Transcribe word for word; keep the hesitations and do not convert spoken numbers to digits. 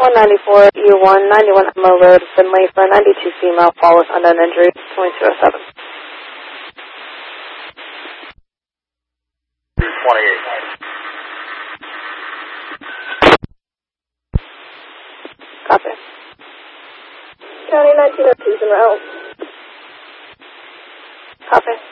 one ninety-four E one, ninety-one Emma Road, Finley, for a ninety-two female, fall with unknown injury, twenty-two oh seven. twenty-eight. Copy. County nineteen oh two is en route. Copy.